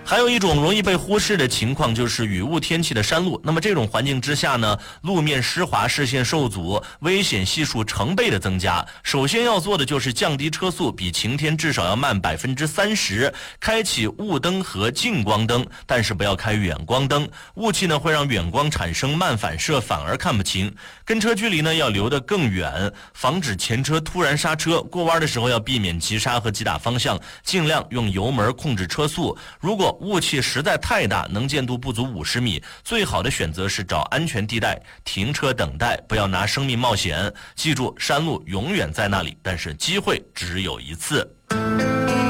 还有一种容易被忽视的情况就是雨雾天气的山路。那么这种环境之下呢，路面湿滑，视线受阻，危险系数成倍的增加。首先要做的就是降低车速，比晴天至少要慢30%，开启雾灯和近光灯，但是不要开远光灯。雾气呢会让远光产生慢反射，反而看不清。跟车距离呢要留得更远，防止前车突然刹车。过弯的时候要避免急刹和急打方向，尽量用油门控制车速。如果雾气实在太大，能见度不足50米，最好的选择是找安全地带停车等待，不要拿生命冒险。记住，山路永远在那里，但是机会只有一次。